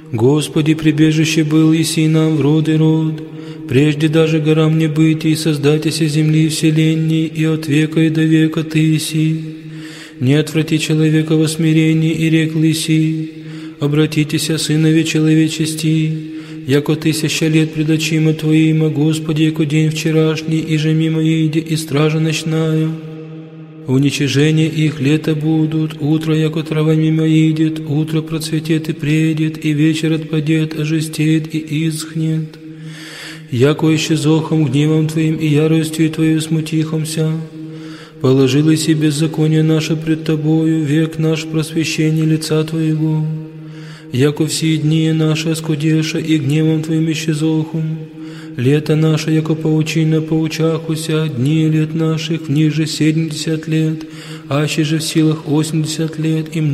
Господи, прибежище был еси нам в род и род, прежде даже горам не быть, и создатися земли и вселенной, и от века и до века Ты еси. Не отврати человека во смирении, и рек лиси, обратитеся, сынове человечести, яко 1000 лет пред очима Твоима, Господи, яко день вчерашний, и же мимо иде, и стража ночная. Уничижение их лето будут, утро, яко трава мимо идет, утро процветет и предет, и вечер отпадет, ожестеет и исхнет. Яко исчезохом гневом Твоим и яростью Твою смутихомся, положил си беззаконие наше пред Тобою, век наш просвещение лица Твоего. Яко все дни наши оскудеша, и гневом Твоим исчезохом, лето наше, яко паучина поучахуся, дни лет наших в ниже 70 лет, аще же в силах 80 лет, и